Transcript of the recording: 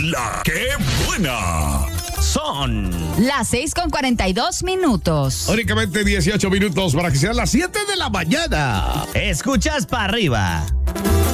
La ¡Qué buena! Son las 6:42. Únicamente 18 minutos para que sean las 7 de la mañana. Escuchas para arriba.